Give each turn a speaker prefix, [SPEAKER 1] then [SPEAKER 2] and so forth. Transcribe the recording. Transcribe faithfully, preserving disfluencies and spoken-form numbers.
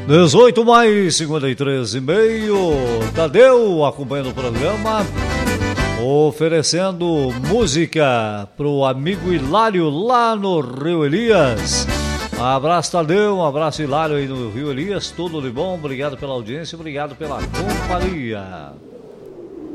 [SPEAKER 1] dezoito mais cinquenta e três e meio. Tadeu acompanhando o programa, oferecendo música pro amigo Hilário lá no Rio Elias. Um abraço, Tadeu, um abraço, Hilário aí no Rio Elias. Tudo de bom, obrigado pela audiência, obrigado pela companhia.